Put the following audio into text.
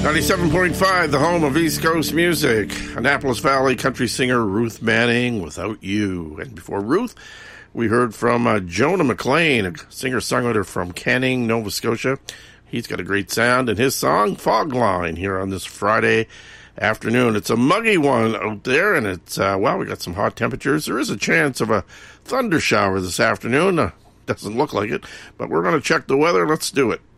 97.5, the home of East Coast music. Annapolis Valley country singer Ruth Manning, Without You. And before Ruth, we heard from Jonah McLean, a singer-songwriter from Canning, Nova Scotia. He's got a great sound, and his song, Fog Line, here on this Friday afternoon. It's a muggy one out there, and it's, we got some hot temperatures. There is a chance of a thunder shower this afternoon. Doesn't look like it, but we're going to check the weather. Let's do it.